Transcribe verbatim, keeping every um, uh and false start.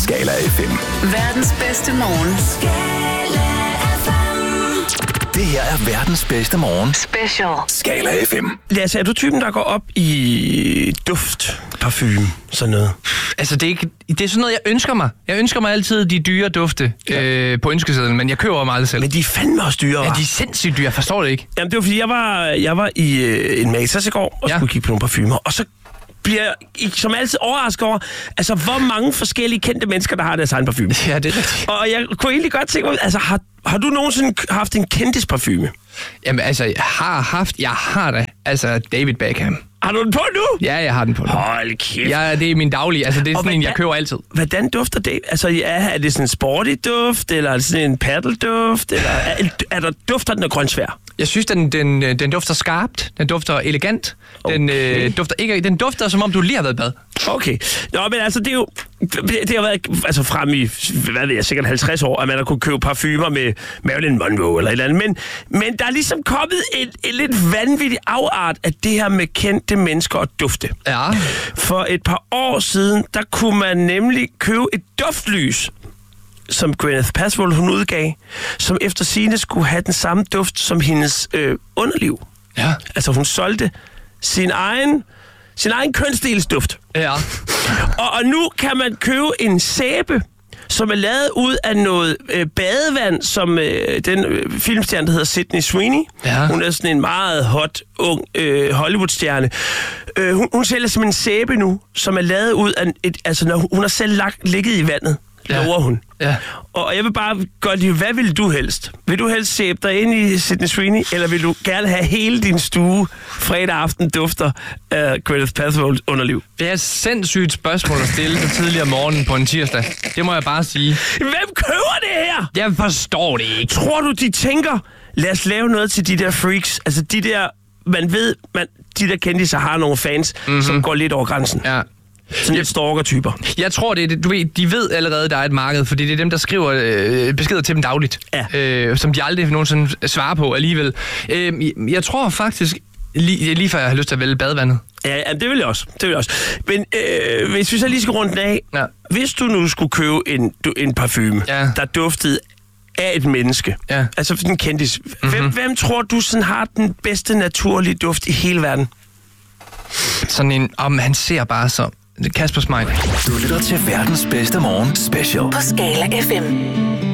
Skala F M. Verdens bedste morgen. Skala F M. Det her er verdens bedste morgen. Special. Skala F M. Lasse, er du typen, der går op i duft, parfume, sådan noget? Altså, det er, ikke, det er sådan noget, jeg ønsker mig. Jeg ønsker mig altid de dyre dufte ja. øh, på ønskesedlen, men jeg køber dem aldrig selv. Men de er fandme også dyre, Ja, hva'? de er sindssygt dyre. Jeg forstår det ikke. Jamen, det var fordi, jeg var, jeg var i øh, en Matas i går, og Ja. skulle kigge på nogle parfumer, og så bliver jeg som altid overrasket over, altså, hvor mange forskellige kendte mennesker, der har deres egen parfume. Ja, det er rigtigt. Og jeg kunne egentlig godt tænke mig, altså, har, har du nogensinde haft en kendisparfume? Jamen, altså, jeg har haft... Jeg har da. Altså, David Beckham. Har du den på nu? Ja, jeg har den på nu. Hold kæft. Ja, det er min daglige. Altså, det er Og sådan en, hvad- jeg køber altid. Hvordan dufter det? Altså, ja, er det sådan en sporty duft, eller er det sådan en paddelduft, eller er, er der dufter den af grønsvær? Jeg synes, den, den, den dufter skarpt. Den dufter elegant. Den, Okay. øh, dufter ikke, den dufter, som om du lige har været i bad. Okay. Nå, men altså, det er jo... Det, det har været altså, frem i, hvad ved jeg, sikkert halvtreds år, at man har kunne købe parfumer med Marilyn Monroe eller et eller andet. Men, men der er ligesom kommet et, et lidt vanvittigt afart af det her med kendte mennesker og dufte. Ja. For et par år siden, der kunne man nemlig købe et duftlys, som Gwyneth Paltrow hun udgav, som efter sigende skulle have den samme duft som hendes øh, underliv. Ja. Altså hun solgte sin egen, sin egen kønsdelsduft. Ja. Og, og nu kan man købe en sæbe, som er lavet ud af noget øh, badevand, som øh, den øh, filmstjerne, der hedder Sydney Sweeney. Ja. Hun er sådan en meget hot, ung øh, Hollywood-stjerne. Øh, hun, hun sælger som en sæbe nu, som er lavet ud af et... Altså, når hun, hun har selv lagt, ligget i vandet, Ja. lover hun. Ja. Og jeg vil bare godt lide, hvad vil du helst? Vil du helst sæbe dig ind i Sydney Sweeney, eller vil du gerne have hele din stue fredag aften dufter af Gwyneth Paltrows underliv? Det er et sindssygt spørgsmål at stille så tidligere om morgenen på en tirsdag. Det må jeg bare sige. Hvem køber det her? Jeg forstår det ikke. Tror du, de tænker, lad os lave noget til de der freaks? Altså de der, man ved, man, de der kendte har nogle fans, mm-hmm. som går lidt over grænsen. Ja. Sådan lidt stalker-typer. Jeg tror, det er, det- du ved, de ved allerede, der er et marked, fordi det er dem, der skriver øh, beskeder til dem dagligt, Ja. øh, som de aldrig nogensinde svarer på alligevel. Øh, jeg, jeg tror faktisk, lige, lige før jeg har lyst til at vælge badevandet. Ja, ja, det vil jeg også. Det vil jeg også. Men øh, hvis vi så lige skal runde den af. Ja. Hvis du nu skulle købe en, du, en parfume, Ja. der duftede af et menneske, Ja. altså sådan en kendis, mm-hmm. hvem, hvem tror du sådan har den bedste naturlige duft i hele verden? Sådan en, om han ser bare så... Kasper Smeichel. Du lytter til verdens bedste morgen. Special. På Skala F M.